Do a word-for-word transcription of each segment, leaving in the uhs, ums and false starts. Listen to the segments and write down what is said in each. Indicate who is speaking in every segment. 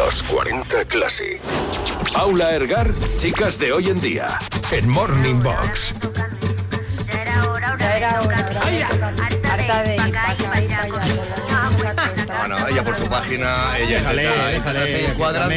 Speaker 1: Los cuarenta Classic. Paula Ergar, chicas de hoy en día, en Morning Box.
Speaker 2: Ya era hora, ya era hora. Harta de ir para acá y para allá.
Speaker 3: Bueno, ella por su página, ella
Speaker 4: Déjale,
Speaker 3: intenta, intenta
Speaker 4: déjale,
Speaker 3: seguir
Speaker 4: que
Speaker 3: cuadrando.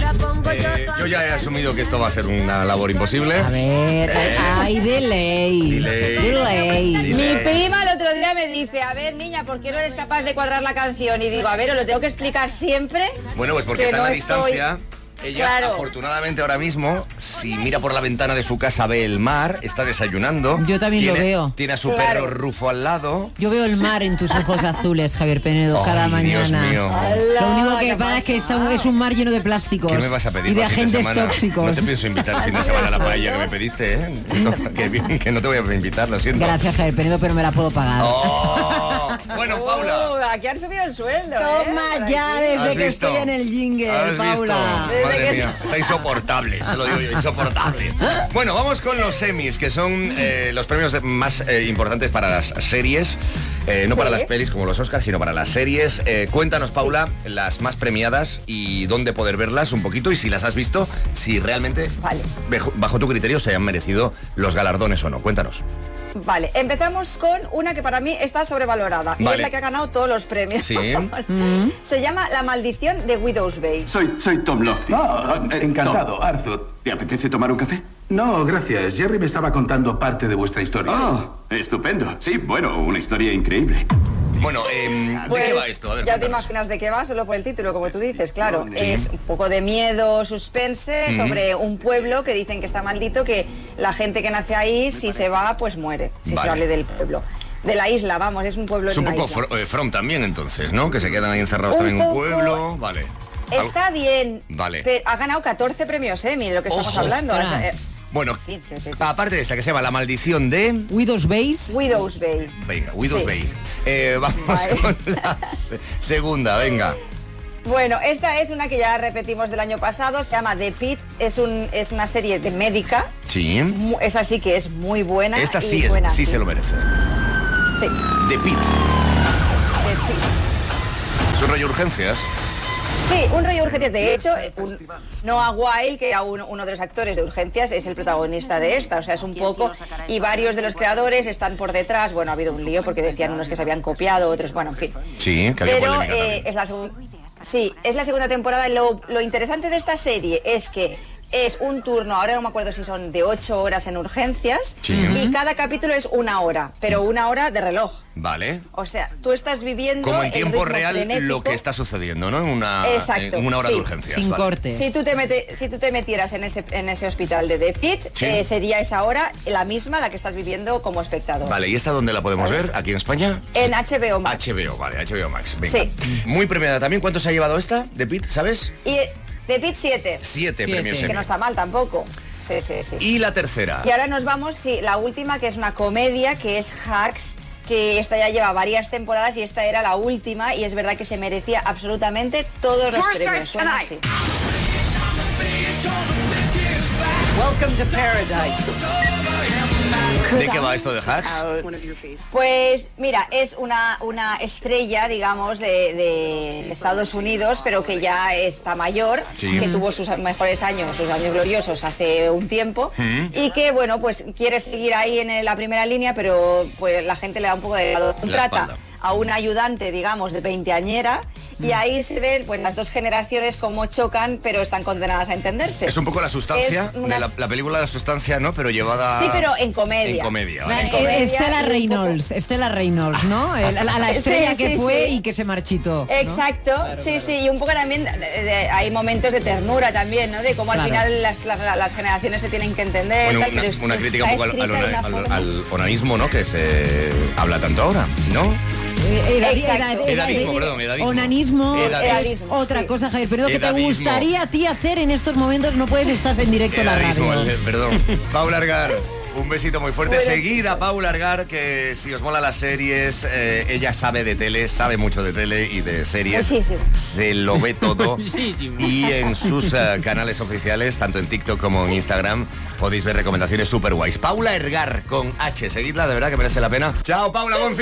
Speaker 3: Eh, yo ya he asumido que esto va a ser una labor imposible.
Speaker 5: A ver,
Speaker 3: Eh,
Speaker 5: hay delay.
Speaker 3: delay.
Speaker 5: Delay.
Speaker 3: Sí.
Speaker 2: Mi
Speaker 3: Eh.
Speaker 2: prima el otro día me dice, a ver, niña, ¿por qué no eres capaz de cuadrar la canción? Y digo, a ver, ¿os lo tengo que explicar siempre?
Speaker 3: Bueno, pues porque
Speaker 2: Que
Speaker 3: está en
Speaker 2: no
Speaker 3: la
Speaker 2: estoy-
Speaker 3: distancia. Ella,
Speaker 2: Claro.
Speaker 3: afortunadamente, ahora mismo, si mira por la ventana de su casa, ve el mar, está desayunando.
Speaker 5: Yo también lo
Speaker 3: Tiene-
Speaker 5: veo.
Speaker 3: Tiene a su
Speaker 2: Claro.
Speaker 3: perro Rufo al lado.
Speaker 5: Yo veo el mar en tus ojos azules, Javier Penedo, cada
Speaker 3: Ay,
Speaker 5: mañana.
Speaker 3: Dios mío.
Speaker 5: Lo único que
Speaker 2: ¿qué
Speaker 5: pasa es que está, es un mar lleno de plásticos.
Speaker 3: ¿Qué me vas a pedir
Speaker 5: y de
Speaker 3: para el fin de
Speaker 5: agentes
Speaker 3: semana?
Speaker 5: tóxicos.
Speaker 3: No te pienso invitar el fin de semana a la paella que me pediste, ¿eh? No, que, bien, que no te voy a invitar, lo siento.
Speaker 5: Gracias, Javier Penedo, pero me la puedo pagar.
Speaker 3: Oh, bueno, Paula.
Speaker 2: Uh, aquí han subido el sueldo,
Speaker 5: Toma
Speaker 2: ¿eh?
Speaker 5: ya
Speaker 3: ¿Has
Speaker 5: desde que
Speaker 3: visto?
Speaker 5: estoy en el jingle,
Speaker 3: ¿Has
Speaker 5: Paula.
Speaker 3: visto?
Speaker 2: Desde
Speaker 3: Madre
Speaker 2: que-
Speaker 3: mía, está insoportable, te lo digo yo, insoportable. Bueno, vamos con los Emmys, que son eh, los premios de- más eh, importantes para las series. Eh, no
Speaker 2: Sí.
Speaker 3: para las pelis como los Oscars, sino para las series. Eh, cuéntanos, Paula, las más premiadas y dónde poder verlas un poquito, y si las has visto, si realmente,
Speaker 2: Vale.
Speaker 3: bajo, bajo tu criterio, se han merecido los galardones o no. Cuéntanos.
Speaker 2: Vale, empezamos con una que para mí está sobrevalorada. Y
Speaker 3: Vale.
Speaker 2: es la que ha ganado todos los premios.
Speaker 3: Sí.
Speaker 2: Vamos. Se llama La maldición de Widow's Bay.
Speaker 6: Soy, soy Tom Lofty.
Speaker 7: Ah,
Speaker 6: Eh,
Speaker 7: encantado,
Speaker 6: Tom,
Speaker 7: Arthur.
Speaker 6: ¿te apetece tomar un café?
Speaker 7: No, gracias. Jerry me estaba contando parte de vuestra historia.
Speaker 6: Oh, estupendo. Sí, bueno, una historia increíble.
Speaker 3: Bueno, eh, ¿de
Speaker 2: Pues,
Speaker 3: qué va esto? A ver,
Speaker 2: ya te
Speaker 3: cuéntanos.
Speaker 2: imaginas de qué va, solo por el título, como tú dices, claro.
Speaker 3: Sí.
Speaker 2: Es un poco de miedo, suspense, sobre un pueblo que dicen que está maldito, que la gente que nace ahí, si se va, pues muere, si
Speaker 3: Vale.
Speaker 2: sale del pueblo. De la isla, vamos, es un pueblo
Speaker 3: Es
Speaker 2: en
Speaker 3: un
Speaker 2: una
Speaker 3: poco
Speaker 2: isla.
Speaker 3: fro- eh, From también, entonces, ¿no? Que se quedan ahí encerrados
Speaker 2: Un
Speaker 3: también en un
Speaker 2: poco.
Speaker 3: pueblo. Vale. Algo-
Speaker 2: Está bien,
Speaker 3: Vale.
Speaker 2: pero ha ganado catorce premios Emmy, lo que estamos
Speaker 3: Ojo.
Speaker 2: hablando. O sea,
Speaker 5: Ostras.
Speaker 2: eh,
Speaker 3: Bueno,
Speaker 2: Sí, sí, sí.
Speaker 3: aparte de esta que se llama La maldición de...
Speaker 5: Widow's Base.
Speaker 2: Widow's Bay.
Speaker 3: Venga, Widow's
Speaker 2: Sí.
Speaker 3: Bay. Eh, vamos
Speaker 2: Vale.
Speaker 3: con la se- segunda, venga.
Speaker 2: Bueno, esta es una que ya repetimos del año pasado, se llama The Pitt, es, un, es una serie de médica,
Speaker 3: Sí.
Speaker 2: mu- esa sí que es muy buena.
Speaker 3: Esta
Speaker 2: y
Speaker 3: sí, es,
Speaker 2: buena,
Speaker 3: sí se lo merece.
Speaker 2: Sí,
Speaker 3: The Pitt.
Speaker 2: The Pitt.
Speaker 3: Es un rollo urgencias.
Speaker 2: Sí, un rollo urgencias. De hecho, un- Noah Wyle, que era uno, uno de los actores de Urgencias, es el protagonista de esta. O sea, es un poco... Y varios de los creadores están por detrás. Bueno, ha habido un lío porque decían unos que se habían copiado, otros... Bueno, en fin.
Speaker 3: Sí, que había
Speaker 2: Pero
Speaker 3: polémica
Speaker 2: eh,
Speaker 3: también.
Speaker 2: es la segunda... Sí, es la segunda temporada. Y lo, lo interesante de esta serie es que es un turno, ahora no me acuerdo si son de ocho horas en urgencias,
Speaker 3: Sí.
Speaker 2: y cada capítulo es una hora, pero una hora de reloj.
Speaker 3: Vale.
Speaker 2: O sea, tú estás viviendo
Speaker 3: Como en
Speaker 2: el
Speaker 3: tiempo
Speaker 2: ritmo
Speaker 3: real
Speaker 2: frenético.
Speaker 3: lo que está sucediendo, ¿no? En una,
Speaker 2: Exacto,
Speaker 3: en una hora
Speaker 2: sí.
Speaker 3: de urgencias.
Speaker 5: Sin
Speaker 3: vale.
Speaker 5: cortes.
Speaker 2: Si tú te, mete- si tú te metieras en ese, en ese hospital de The Pitt,
Speaker 3: Sí.
Speaker 2: eh, sería esa hora la misma la que estás viviendo como espectador.
Speaker 3: Vale, ¿y esta dónde la podemos ver? ¿Aquí en España?
Speaker 2: En H B O Max.
Speaker 3: H B O, vale, H B O Max. Venga.
Speaker 2: Sí.
Speaker 3: Muy premiada también. ¿Cuánto se ha llevado esta de Pitt, sabes?
Speaker 2: Y eh, The Pitt siete,
Speaker 3: Siete,
Speaker 5: Siete.
Speaker 3: premios
Speaker 2: que
Speaker 3: Emmy.
Speaker 2: no está mal tampoco. Sí, sí, sí.
Speaker 3: Y la tercera.
Speaker 2: Y ahora nos vamos, sí, la última, que es una comedia, que es Hacks, que esta ya lleva varias temporadas y esta era la última, y es verdad que se merecía absolutamente todos los premios. Suena así.
Speaker 8: Welcome to paradise.
Speaker 3: ¿De qué va esto de Hacks?
Speaker 2: Pues mira, es una, una estrella, digamos, de, de Estados Unidos, pero que ya está mayor,
Speaker 3: Sí.
Speaker 2: que tuvo sus mejores años, sus años gloriosos hace un tiempo, y que, bueno, pues quiere seguir ahí en la primera línea, pero pues la gente le da un poco de lado.
Speaker 3: La
Speaker 2: Trata
Speaker 3: espalda.
Speaker 2: a una ayudante, digamos, de veinteañera, y ahí se ven pues las dos generaciones cómo chocan, pero están condenadas a entenderse.
Speaker 3: Es un poco la sustancia,
Speaker 2: Es una-
Speaker 3: de la, la película de la sustancia, ¿no? Pero llevada...
Speaker 2: Sí, pero en comedia.
Speaker 3: En comedia, ¿vale?
Speaker 2: En
Speaker 5: Eh,
Speaker 2: comedia
Speaker 5: Estela
Speaker 2: y un
Speaker 5: Reynolds, Estela Reynolds, ¿no? El- a la, la estrella
Speaker 2: Sí,
Speaker 5: que
Speaker 2: sí,
Speaker 5: fue
Speaker 2: sí.
Speaker 5: y que se marchitó. ¿no?
Speaker 2: Exacto, sí, sí, y un poco también de- de- hay momentos de ternura también, ¿no? De cómo al
Speaker 5: Claro.
Speaker 2: final las, las, las generaciones se tienen que entender.
Speaker 3: Bueno,
Speaker 2: tal,
Speaker 3: una,
Speaker 2: pero es-
Speaker 3: una crítica un
Speaker 2: está
Speaker 3: poco al, al,
Speaker 2: escrita de
Speaker 3: ona-
Speaker 2: una
Speaker 3: al-
Speaker 2: forma-
Speaker 3: al onanismo, ¿no? Que se habla tanto ahora, ¿no?
Speaker 5: Eh, edad-
Speaker 2: Exacto.
Speaker 5: edad-
Speaker 3: Edadismo,
Speaker 5: edad-
Speaker 3: perdón, edadismo.
Speaker 5: Onanismo
Speaker 3: Edadismo.
Speaker 5: es otra
Speaker 2: sí.
Speaker 5: cosa, Javier. Pero que te
Speaker 3: Edadismo.
Speaker 5: gustaría a ti hacer en estos momentos, no puedes estar en directo en la
Speaker 3: Edadismo,
Speaker 5: radio.
Speaker 3: el- perdón. Paula Argar, un besito muy fuerte.
Speaker 2: Bueno,
Speaker 3: Seguida, Paula Argar, que si os mola las series, eh, ella sabe de tele, sabe mucho de tele y de series.
Speaker 2: Muchísimo.
Speaker 3: Se lo ve todo.
Speaker 5: Muchísimo.
Speaker 3: Y en sus eh, canales oficiales, tanto en TikTok como en Instagram, podéis ver recomendaciones super guays. Paula Argar con H, seguidla, de verdad que merece la pena. Chao, Paula, buen fin.